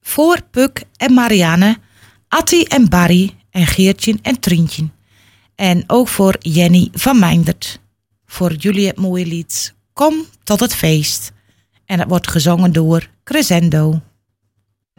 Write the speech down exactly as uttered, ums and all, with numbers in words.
Voor Puk en Marianne, Attie en Barry en Geertje en Trientje. En ook voor Jenny van Meindert. Voor jullie het mooie lied Kom tot het feest. En het wordt gezongen door Crescendo.